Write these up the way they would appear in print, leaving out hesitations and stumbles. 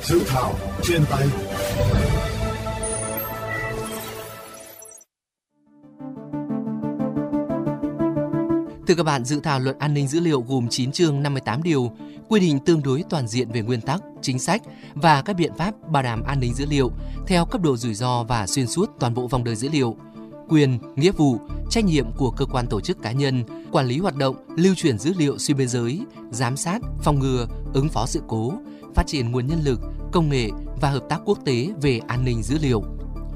Dự thảo trên tay. Thưa các bạn, dự thảo luật an ninh dữ liệu gồm 9 chương 58 điều, quy định tương đối toàn diện về nguyên tắc, chính sách và các biện pháp bảo đảm an ninh dữ liệu theo cấp độ rủi ro và xuyên suốt toàn bộ vòng đời dữ liệu, quyền, nghĩa vụ, trách nhiệm của cơ quan tổ chức cá nhân, quản lý hoạt động, lưu chuyển dữ liệu xuyên biên giới, giám sát, phòng ngừa, ứng phó sự cố, phát triển nguồn nhân lực, công nghệ và hợp tác quốc tế về an ninh dữ liệu.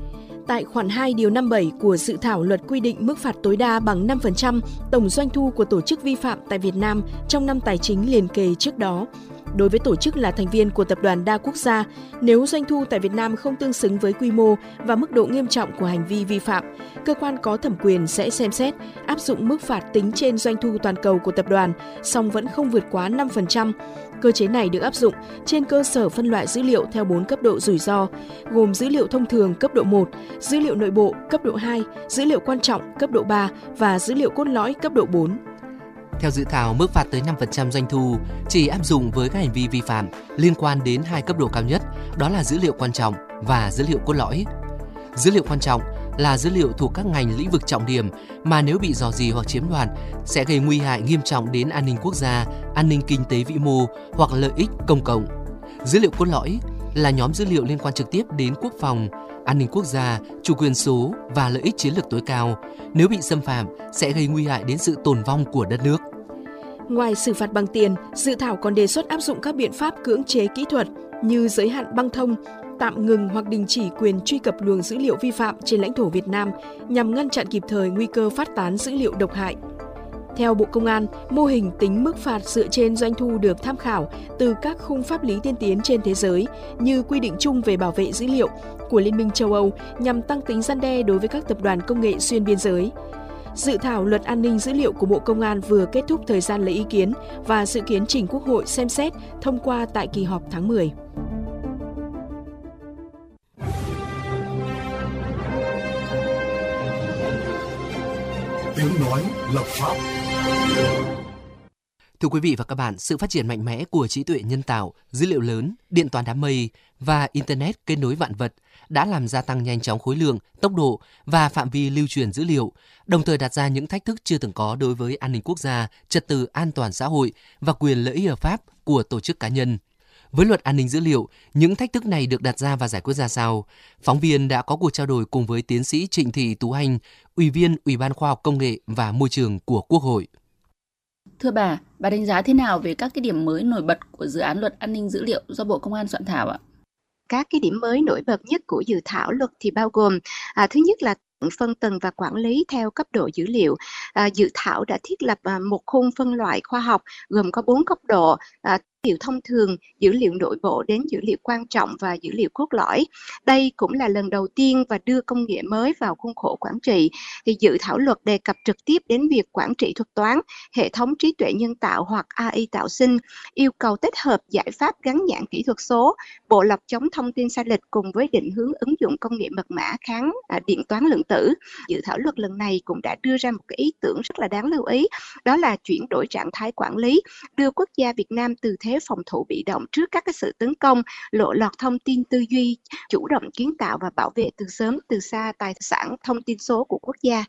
Tại khoản 2 điều 57 của dự thảo luật quy định mức phạt tối đa bằng 5% tổng doanh thu của tổ chức vi phạm tại Việt Nam trong năm tài chính liền kề trước đó. Đối với tổ chức là thành viên của tập đoàn đa quốc gia, nếu doanh thu tại Việt Nam không tương xứng với quy mô và mức độ nghiêm trọng của hành vi vi phạm, cơ quan có thẩm quyền sẽ xem xét áp dụng mức phạt tính trên doanh thu toàn cầu của tập đoàn, song vẫn không vượt quá 5%. Cơ chế này được áp dụng trên cơ sở phân loại dữ liệu theo 4 cấp độ rủi ro, gồm dữ liệu thông thường cấp độ 1, dữ liệu nội bộ cấp độ 2, dữ liệu quan trọng cấp độ 3 và dữ liệu cốt lõi cấp độ 4. Theo dự thảo, mức phạt tới 5% doanh thu chỉ áp dụng với các hành vi vi phạm liên quan đến 2 cấp độ cao nhất, đó là dữ liệu quan trọng và dữ liệu cốt lõi. Dữ liệu quan trọng là dữ liệu thuộc các ngành lĩnh vực trọng điểm mà nếu bị rò rỉ hoặc chiếm đoạt sẽ gây nguy hại nghiêm trọng đến an ninh quốc gia, an ninh kinh tế vĩ mô hoặc lợi ích công cộng. Dữ liệu cốt lõi là nhóm dữ liệu liên quan trực tiếp đến quốc phòng, an ninh quốc gia, chủ quyền số và lợi ích chiến lược tối cao. Nếu bị xâm phạm sẽ gây nguy hại đến sự tồn vong của đất nước. Ngoài xử phạt bằng tiền, dự thảo còn đề xuất áp dụng các biện pháp cưỡng chế kỹ thuật như giới hạn băng thông, tạm ngừng hoặc đình chỉ quyền truy cập luồng dữ liệu vi phạm trên lãnh thổ Việt Nam nhằm ngăn chặn kịp thời nguy cơ phát tán dữ liệu độc hại. Theo Bộ Công an, mô hình tính mức phạt dựa trên doanh thu được tham khảo từ các khung pháp lý tiên tiến trên thế giới như quy định chung về bảo vệ dữ liệu của Liên minh châu Âu nhằm tăng tính răn đe đối với các tập đoàn công nghệ xuyên biên giới. Dự thảo luật an ninh dữ liệu của Bộ Công an vừa kết thúc thời gian lấy ý kiến và dự kiến trình Quốc hội xem xét thông qua tại kỳ họp tháng 10. Tiếng nói lập pháp. Thưa quý vị và các bạn, sự phát triển mạnh mẽ của trí tuệ nhân tạo, dữ liệu lớn, điện toán đám mây và Internet kết nối vạn vật đã làm gia tăng nhanh chóng khối lượng, tốc độ và phạm vi lưu truyền dữ liệu, đồng thời đặt ra những thách thức chưa từng có đối với an ninh quốc gia, trật tự an toàn xã hội và quyền lợi ích hợp pháp của tổ chức cá nhân. Với luật an ninh dữ liệu, những thách thức này được đặt ra và giải quyết ra sao? Phóng viên đã có cuộc trao đổi cùng với tiến sĩ Trịnh Thị Tú Anh, Ủy viên Ủy ban Khoa học Công nghệ và Môi trường của Quốc hội. Thưa bà đánh giá thế nào về các cái điểm mới nổi bật của dự án luật an ninh dữ liệu do Bộ Công an soạn thảo ạ? Các cái điểm mới nổi bật nhất của dự thảo luật thì bao gồm thứ nhất là phân tầng và quản lý theo cấp độ dữ liệu. Dự thảo đã thiết lập một khung phân loại khoa học gồm có 4 cấp độ: dữ liệu thông thường, dữ liệu nội bộ đến dữ liệu quan trọng và dữ liệu cốt lõi. Đây cũng là lần đầu tiên và đưa công nghệ mới vào khuôn khổ quản trị. Thì dự thảo luật đề cập trực tiếp đến việc quản trị thuật toán, hệ thống trí tuệ nhân tạo hoặc AI tạo sinh, yêu cầu tích hợp giải pháp gắn nhãn kỹ thuật số, bộ lọc chống thông tin sai lệch cùng với định hướng ứng dụng công nghệ mật mã kháng điện toán lượng tử. Dự thảo luật lần này cũng đã đưa ra một cái ý tưởng rất là đáng lưu ý, đó là chuyển đổi trạng thái quản lý, đưa quốc gia Việt Nam từ thế phòng thủ bị động trước các cái sự tấn công, lộ lọt thông tin tư duy, chủ động kiến tạo và bảo vệ từ sớm từ xa tài sản thông tin số của quốc gia.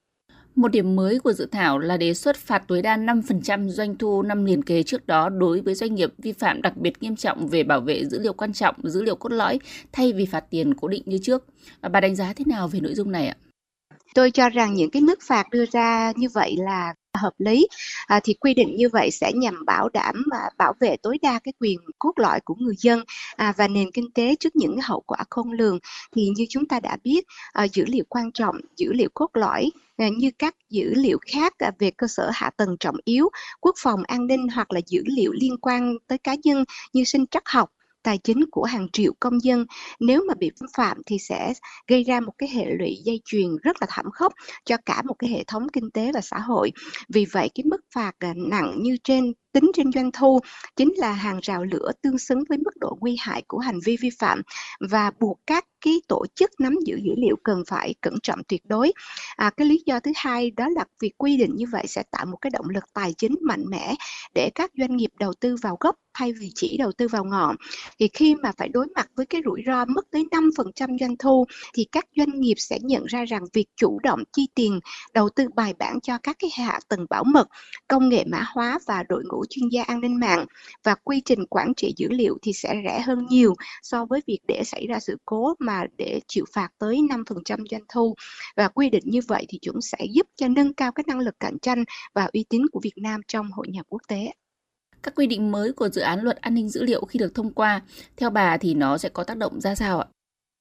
Một điểm mới của dự thảo là đề xuất phạt tối đa 5% doanh thu năm liền kề trước đó đối với doanh nghiệp vi phạm đặc biệt nghiêm trọng về bảo vệ dữ liệu quan trọng, dữ liệu cốt lõi thay vì phạt tiền cố định như trước. Bà đánh giá thế nào về nội dung này ạ? Tôi cho rằng những cái mức phạt đưa ra như vậy là hợp lý. Thì quy định như vậy sẽ nhằm bảo đảm bảo vệ tối đa cái quyền cốt lõi của người dân và nền kinh tế trước những hậu quả khôn lường. Thì như chúng ta đã biết, dữ liệu quan trọng, dữ liệu cốt lõi như các dữ liệu khác về cơ sở hạ tầng trọng yếu, quốc phòng an ninh hoặc là dữ liệu liên quan tới cá nhân như sinh trắc học, tài chính của hàng triệu công dân, nếu mà bị vi phạm thì sẽ gây ra một cái hệ lụy dây chuyền rất là thảm khốc cho cả một cái hệ thống kinh tế và xã hội. Vì vậy cái mức phạt nặng như tính trên doanh thu chính là hàng rào lửa tương xứng với mức độ nguy hại của hành vi vi phạm và buộc các cái tổ chức nắm giữ dữ liệu cần phải cẩn trọng tuyệt đối. Cái lý do thứ hai đó là việc quy định như vậy sẽ tạo một cái động lực tài chính mạnh mẽ để các doanh nghiệp đầu tư vào gốc thay vì chỉ đầu tư vào ngọn. Thì khi mà phải đối mặt với cái rủi ro mất tới 5% doanh thu thì các doanh nghiệp sẽ nhận ra rằng việc chủ động chi tiền đầu tư bài bản cho các cái hạ tầng bảo mật, công nghệ mã hóa và đội ngũ chuyên gia an ninh mạng và quy trình quản trị dữ liệu thì sẽ rẻ hơn nhiều so với việc để xảy ra sự cố mà để chịu phạt tới 5% doanh thu. Và quy định như vậy thì chúng sẽ giúp cho nâng cao cái năng lực cạnh tranh và uy tín của Việt Nam trong hội nhập quốc tế. Các quy định mới của dự án luật an ninh dữ liệu khi được thông qua, theo bà thì nó sẽ có tác động ra sao ạ?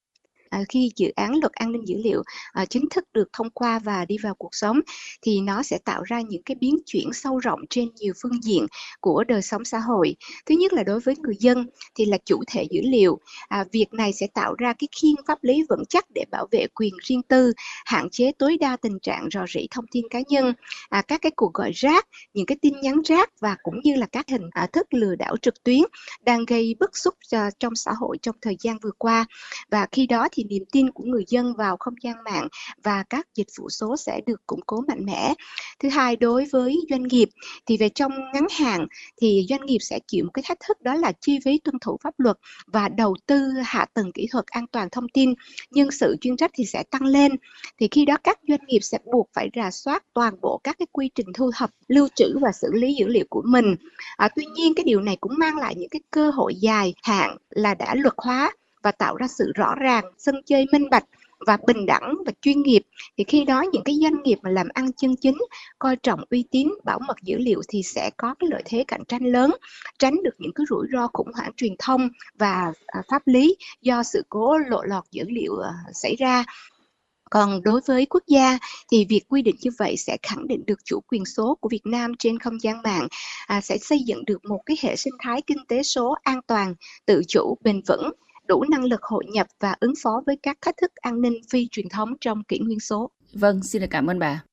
Khi dự án luật an ninh dữ liệu chính thức được thông qua và đi vào cuộc sống thì nó sẽ tạo ra những cái biến chuyển sâu rộng trên nhiều phương diện của đời sống xã hội. Thứ nhất là đối với người dân thì là chủ thể dữ liệu. Việc này sẽ tạo ra cái khiên pháp lý vững chắc để bảo vệ quyền riêng tư, hạn chế tối đa tình trạng rò rỉ thông tin cá nhân, các cái cuộc gọi rác, những cái tin nhắn rác và cũng như là các hình thức lừa đảo trực tuyến đang gây bức xúc trong xã hội trong thời gian vừa qua. Và khi đó thì niềm tin của người dân vào không gian mạng và các dịch vụ số sẽ được củng cố mạnh mẽ. Thứ hai, đối với doanh nghiệp thì về trong ngắn hạn thì doanh nghiệp sẽ chịu một cái thách thức đó là chi phí tuân thủ pháp luật và đầu tư hạ tầng kỹ thuật an toàn thông tin, nhân sự chuyên trách thì sẽ tăng lên. Thì khi đó các doanh nghiệp sẽ buộc phải rà soát toàn bộ các cái quy trình thu thập, lưu trữ và xử lý dữ liệu của mình. Tuy nhiên cái điều này cũng mang lại những cái cơ hội dài hạn là đã luật hóa và tạo ra sự rõ ràng, sân chơi minh bạch và bình đẳng và chuyên nghiệp. Thì khi đó những cái doanh nghiệp mà làm ăn chân chính, coi trọng uy tín, bảo mật dữ liệu thì sẽ có cái lợi thế cạnh tranh lớn, tránh được những cái rủi ro khủng hoảng truyền thông và pháp lý do sự cố lộ lọt dữ liệu xảy ra. Còn đối với quốc gia thì việc quy định như vậy sẽ khẳng định được chủ quyền số của Việt Nam trên không gian mạng, sẽ xây dựng được một cái hệ sinh thái kinh tế số an toàn, tự chủ, bền vững, đủ năng lực hội nhập và ứng phó với các thách thức an ninh phi truyền thống trong kỷ nguyên số. Vâng, xin cảm ơn bà.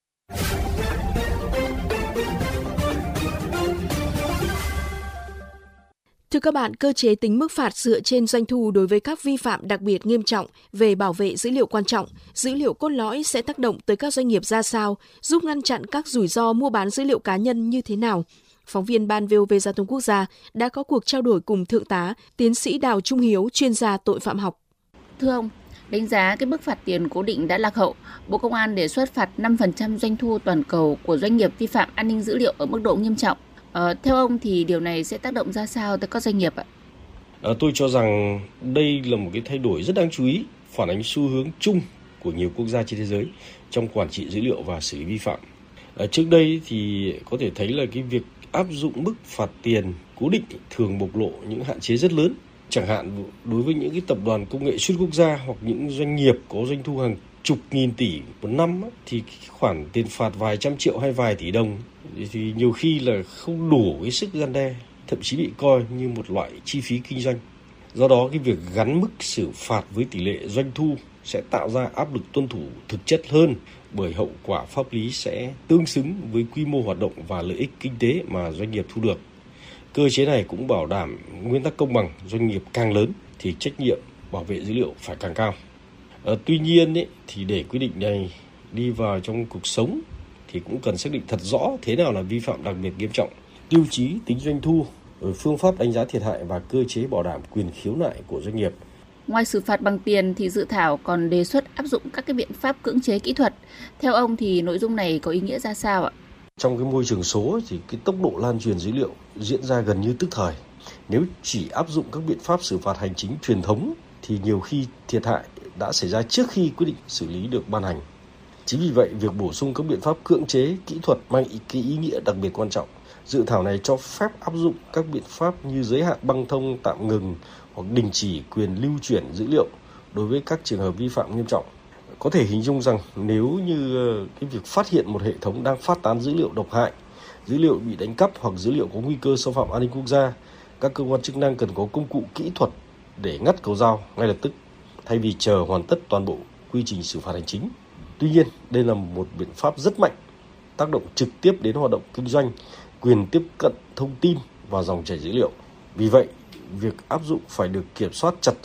Thưa các bạn, cơ chế tính mức phạt dựa trên doanh thu đối với các vi phạm đặc biệt nghiêm trọng về bảo vệ dữ liệu quan trọng, dữ liệu cốt lõi sẽ tác động tới các doanh nghiệp ra sao, giúp ngăn chặn các rủi ro mua bán dữ liệu cá nhân như thế nào? Phóng viên Ban VOV Giao thông Quốc gia đã có cuộc trao đổi cùng Thượng tá, Tiến sĩ Đào Trung Hiếu, chuyên gia tội phạm học. Thưa ông, đánh giá cái mức phạt tiền cố định đã lạc hậu, Bộ Công an đề xuất phạt 5% doanh thu toàn cầu của doanh nghiệp vi phạm an ninh dữ liệu ở mức độ nghiêm trọng. Theo ông thì điều này sẽ tác động ra sao tới các doanh nghiệp ạ? Tôi cho rằng đây là một cái thay đổi rất đáng chú ý, phản ánh xu hướng chung của nhiều quốc gia trên thế giới trong quản trị dữ liệu và xử lý vi phạm. Trước đây thì có thể thấy là cái việc áp dụng mức phạt tiền cố định thường bộc lộ những hạn chế rất lớn. Chẳng hạn đối với những cái tập đoàn công nghệ xuyên quốc gia hoặc những doanh nghiệp có doanh thu hàng chục nghìn tỷ một năm thì khoản tiền phạt vài trăm triệu hay vài tỷ đồng thì nhiều khi là không đủ cái sức răn đe, thậm chí bị coi như một loại chi phí kinh doanh. Do đó cái việc gắn mức xử phạt với tỷ lệ doanh thu sẽ tạo ra áp lực tuân thủ thực chất hơn, bởi hậu quả pháp lý sẽ tương xứng với quy mô hoạt động và lợi ích kinh tế mà doanh nghiệp thu được. Cơ chế này cũng bảo đảm nguyên tắc công bằng, doanh nghiệp càng lớn thì trách nhiệm bảo vệ dữ liệu phải càng cao. Tuy nhiên thì để quy định này đi vào trong cuộc sống thì cũng cần xác định thật rõ thế nào là vi phạm đặc biệt nghiêm trọng, tiêu chí tính doanh thu, phương pháp đánh giá thiệt hại và cơ chế bảo đảm quyền khiếu nại của doanh nghiệp. Ngoài xử phạt bằng tiền thì dự thảo còn đề xuất áp dụng các cái biện pháp cưỡng chế kỹ thuật. Theo ông thì nội dung này có ý nghĩa ra sao ạ? Trong cái môi trường số thì cái tốc độ lan truyền dữ liệu diễn ra gần như tức thời. Nếu chỉ áp dụng các biện pháp xử phạt hành chính truyền thống thì nhiều khi thiệt hại đã xảy ra trước khi quyết định xử lý được ban hành. Chính vì vậy, việc bổ sung các biện pháp cưỡng chế kỹ thuật mang ý nghĩa đặc biệt quan trọng. Dự thảo này cho phép áp dụng các biện pháp như giới hạn băng thông, tạm ngừng hoặc đình chỉ quyền lưu chuyển dữ liệu đối với các trường hợp vi phạm nghiêm trọng. Có thể hình dung rằng nếu như cái việc phát hiện một hệ thống đang phát tán dữ liệu độc hại, dữ liệu bị đánh cắp hoặc dữ liệu có nguy cơ xâm phạm an ninh quốc gia, các cơ quan chức năng cần có công cụ kỹ thuật để ngắt cầu dao ngay lập tức, thay vì chờ hoàn tất toàn bộ quy trình xử phạt hành chính. Tuy nhiên, đây là một biện pháp rất mạnh, tác động trực tiếp đến hoạt động kinh doanh, quyền tiếp cận thông tin và dòng chảy dữ liệu. Vì vậy, việc áp dụng phải được kiểm soát chặt chẽ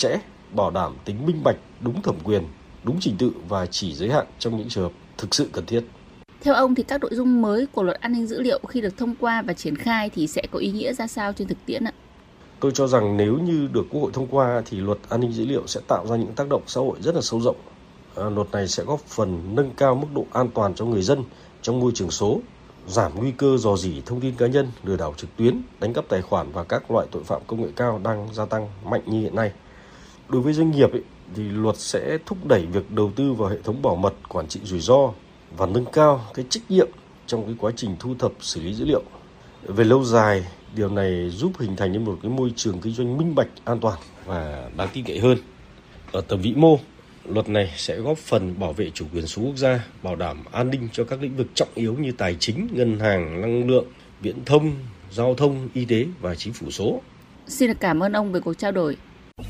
bảo đảm tính minh bạch, đúng thẩm quyền, đúng trình tự và chỉ giới hạn trong những trường hợp thực sự cần thiết. Theo ông thì các nội dung mới của luật an ninh dữ liệu khi được thông qua và triển khai thì sẽ có ý nghĩa ra sao trên thực tiễn ạ? Tôi cho rằng nếu như được Quốc hội thông qua thì luật an ninh dữ liệu sẽ tạo ra những tác động xã hội rất là sâu rộng. Luật này sẽ góp phần nâng cao mức độ an toàn cho người dân trong môi trường số, giảm nguy cơ rò rỉ thông tin cá nhân, lừa đảo trực tuyến, đánh cắp tài khoản và các loại tội phạm công nghệ cao đang gia tăng mạnh như hiện nay. Đối với doanh nghiệp thì luật sẽ thúc đẩy việc đầu tư vào hệ thống bảo mật, quản trị rủi ro và nâng cao cái trách nhiệm trong cái quá trình thu thập xử lý dữ liệu. Về lâu dài, điều này giúp hình thành nên một cái môi trường kinh doanh minh bạch, an toàn và đáng tin cậy hơn. Ở tầm vĩ mô, luật này sẽ góp phần bảo vệ chủ quyền số quốc gia, bảo đảm an ninh cho các lĩnh vực trọng yếu như tài chính, ngân hàng, năng lượng, viễn thông, giao thông, y tế và chính phủ số. Xin được cảm ơn ông về cuộc trao đổi.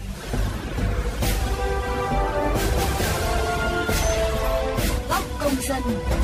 Góc công dân.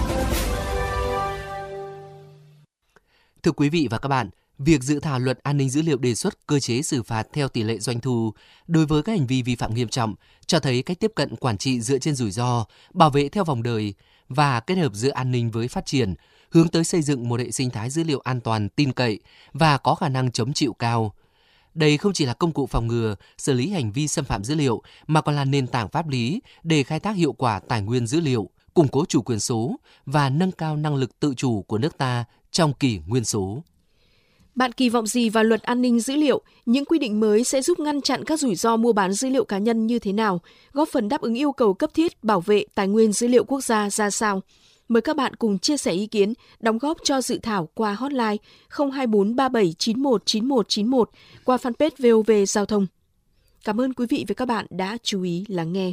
Thưa quý vị và các bạn, việc dự thảo luật an ninh dữ liệu đề xuất cơ chế xử phạt theo tỷ lệ doanh thu đối với các hành vi vi phạm nghiêm trọng cho thấy cách tiếp cận quản trị dựa trên rủi ro, bảo vệ theo vòng đời và kết hợp giữa an ninh với phát triển, hướng tới xây dựng một hệ sinh thái dữ liệu an toàn, tin cậy và có khả năng chống chịu cao. Đây không chỉ là công cụ phòng ngừa, xử lý hành vi xâm phạm dữ liệu mà còn là nền tảng pháp lý để khai thác hiệu quả tài nguyên dữ liệu, củng cố chủ quyền số và nâng cao năng lực tự chủ của nước ta trong kỷ nguyên số. Bạn kỳ vọng gì vào luật an ninh dữ liệu? Những quy định mới sẽ giúp ngăn chặn các rủi ro mua bán dữ liệu cá nhân như thế nào? Góp phần đáp ứng yêu cầu cấp thiết bảo vệ tài nguyên dữ liệu quốc gia ra sao? Mời các bạn cùng chia sẻ ý kiến, đóng góp cho dự thảo qua hotline 024 3791 9191 qua fanpage VOV Giao thông. Cảm ơn quý vị và các bạn đã chú ý lắng nghe.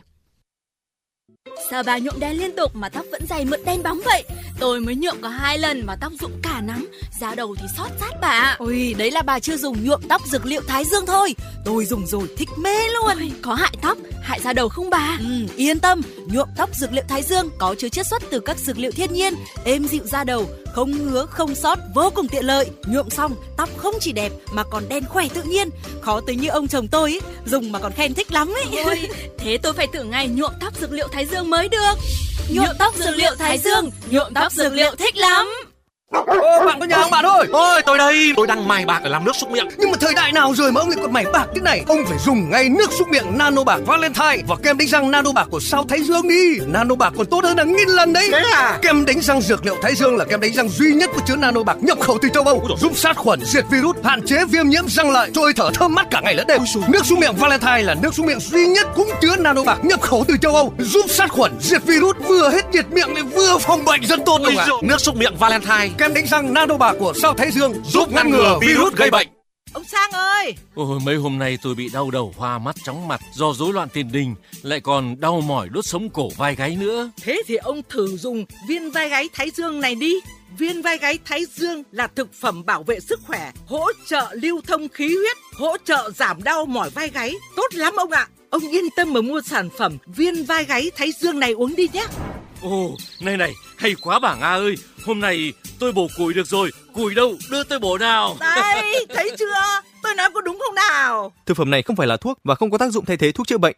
Sao bà nhuộm đen liên tục mà tóc vẫn dày mượt đen bóng vậy? Tôi mới nhuộm có 2 lần mà tóc rụng cả nắm, da đầu thì xót rát bà ạ. Ôi, đấy là bà chưa dùng nhuộm tóc dược liệu Thái Dương thôi. Tôi dùng rồi thích mê luôn. Ôi, có hại tóc, hại da đầu không bà? Yên tâm, nhuộm tóc dược liệu Thái Dương có chứa chiết xuất từ các dược liệu thiên nhiên, êm dịu da đầu, không ngứa, không xót, vô cùng tiện lợi. Nhuộm xong, tóc không chỉ đẹp mà còn đen khỏe tự nhiên. Khó tính như ông chồng tôi dùng mà còn khen thích lắm ấy. Ôi, thế tôi phải thử ngay nhuộm tóc dược liệu Thái Dương mới được. Nhuộm tóc dược liệu Thái Dương, nhuộm tóc dược liệu thích lắm. Ô, bạn có nhà không bạn ơi? Ôi, tôi đây, tôi đang mài bạc để làm nước súc miệng. Nhưng mà thời đại nào rồi mà ông lại còn mài bạc thế này? Ông phải dùng ngay nước súc miệng Nano Bạc Valentine và kem đánh răng Nano Bạc của Sao Thái Dương đi. Nano Bạc còn tốt hơn là 1000 lần đấy. Thế à? Kem đánh răng dược liệu Thái Dương là kem đánh răng duy nhất có chứa Nano Bạc nhập khẩu từ châu Âu, giúp sát khuẩn, diệt virus, hạn chế viêm nhiễm răng lợi, trôi thở thơm mát cả ngày lẫn đêm. Nước súc miệng Valentine là nước súc miệng duy nhất cũng chứa Nano Bạc nhập khẩu từ châu Âu, giúp sát khuẩn, diệt virus, vừa hết nhiệt miệng lại vừa phòng bệnh rất tốt luôn ạ. Nước súc miệng Valentine, kem đánh răng Nano Bạc của Sao Thái Dương giúp ngăn ngừa virus gây bệnh. Ông Sang ơi! Ôi, mấy hôm nay tôi bị đau đầu, hoa mắt, chóng mặt do rối loạn tiền đình, lại còn đau mỏi đốt sống cổ vai gáy nữa. Thế thì ông thử dùng viên vai gáy Thái Dương này đi. Viên vai gáy Thái Dương là thực phẩm bảo vệ sức khỏe, hỗ trợ lưu thông khí huyết, hỗ trợ giảm đau mỏi vai gáy. Tốt lắm ông ạ! Ông yên tâm mà mua sản phẩm viên vai gáy Thái Dương này uống đi nhé. Ồ, này, hay quá bà Nga ơi. Hôm nay tôi bổ củi được rồi. Củi đâu, đưa tôi bổ nào. Đây, thấy chưa? Tôi nói có đúng không nào? Thực phẩm này không phải là thuốc và không có tác dụng thay thế thuốc chữa bệnh.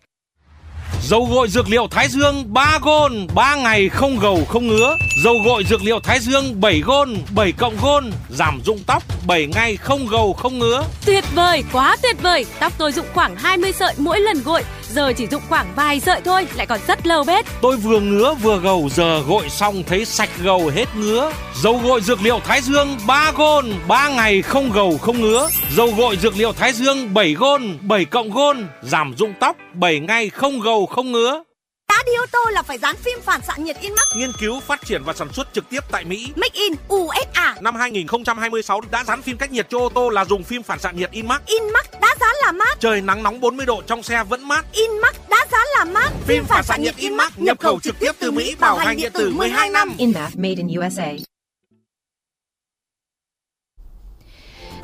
Dầu gội dược liệu Thái Dương 3 gôn, 3 ngày không gầu không ngứa. Dầu gội dược liệu Thái Dương 7 gôn, 7 cộng gôn, giảm rụng tóc 7 ngày không gầu không ngứa. Tuyệt vời, quá tuyệt vời. Tóc tôi rụng khoảng 20 sợi mỗi lần gội, giờ chỉ rụng khoảng vài sợi thôi, lại còn rất lâu bết. Tôi vừa ngứa vừa gầu, giờ gội xong thấy sạch gầu hết ngứa. Dầu gội dược liệu Thái Dương 3 gôn, 3 ngày không gầu không ngứa. Dầu gội dược liệu Thái Dương 7 gôn, 7 cộng gôn, giảm rụng tóc 7 ngày không gầu không ngứa. Đã đi ô tô là phải dán phim phản xạ nhiệt Inmax. Nghiên cứu, phát triển và sản xuất trực tiếp tại Mỹ. Make in USA. Năm 2026 đã dán phim cách nhiệt cho ô tô là dùng phim phản xạ nhiệt Inmax. Inmax đã dán là mát. Trời nắng nóng 40 độ trong xe vẫn mát. Inmax đã dán là mát. Phim phản xạ nhiệt Inmax nhập khẩu trực tiếp từ Mỹ, bảo hành điện tử 12 năm. Inmax made in USA.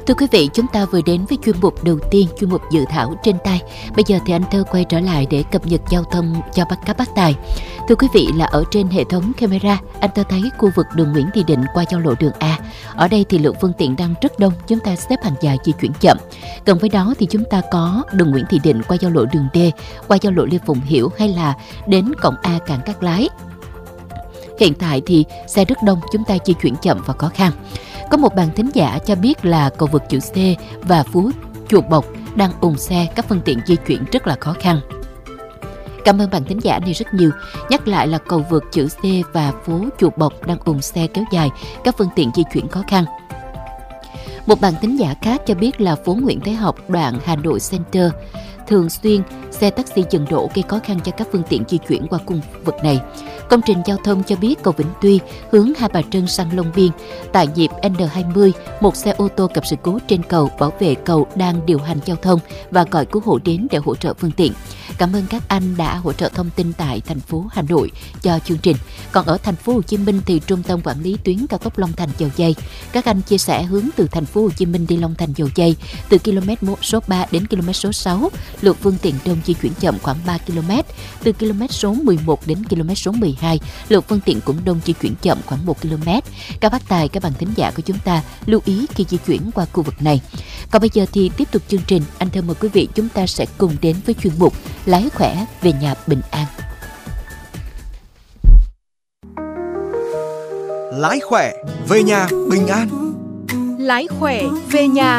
Thưa quý vị, chúng ta vừa đến với chuyên mục đầu tiên, chuyên mục dự thảo trên tay. Bây giờ thì anh Thơ quay trở lại để cập nhật giao thông cho các bác tài. Thưa quý vị, là ở trên hệ thống camera, anh Thơ thấy khu vực đường Nguyễn Thị Định qua giao lộ đường A. Ở đây thì lượng phương tiện đang rất đông, chúng ta xếp hàng dài di chuyển chậm. Gần với đó thì chúng ta có đường Nguyễn Thị Định qua giao lộ đường D, qua giao lộ Lê Phụng Hiểu hay là đến cổng A Cảng Cát Lái. Hiện tại thì xe rất đông, chúng ta di chuyển chậm và khó khăn. Có một bạn thính giả cho biết là cầu vượt chữ C và Phú Chùa Bộc đang ùn xe, các phương tiện di chuyển rất là khó khăn. Cảm ơn bạn thính giả này rất nhiều. Nhắc lại là cầu vượt chữ C và Phú Chùa Bộc đang ùn xe kéo dài, các phương tiện di chuyển khó khăn. Một bạn thính giả khác cho biết là phố Nguyễn Thái Học đoạn Hà Nội Center thường xuyên xe taxi dừng đỗ gây khó khăn cho các phương tiện di chuyển qua khu vực này. Công trình giao thông cho biết cầu Vĩnh Tuy hướng Hai Bà Trưng sang Long Biên tại nhịp N20, một xe ô tô gặp sự cố trên cầu, bảo vệ cầu đang điều hành giao thông và gọi cứu hộ đến để hỗ trợ phương tiện. Cảm ơn các anh đã hỗ trợ thông tin tại thành phố Hà Nội cho chương trình. Còn ở thành phố Hồ Chí Minh thì Trung tâm Quản lý tuyến cao tốc Long Thành Dầu Giây, các anh chia sẻ hướng từ thành phố Hồ Chí Minh đi Long Thành Dầu Giây từ km số 3 đến km số 6, lượng phương tiện đông di chuyển chậm khoảng 3 km. Từ km số 11 đến km số 12, lượng phương tiện cũng đông di chuyển chậm khoảng 1 km. Các bác tài, các bạn thính giả của chúng ta lưu ý khi di chuyển qua khu vực này. Còn bây giờ thì tiếp tục chương trình, anh Thơ mời quý vị chúng ta sẽ cùng đến với chuyên mục Lái khỏe về nhà bình an. Lái khỏe về nhà bình an. Lái khỏe về nhà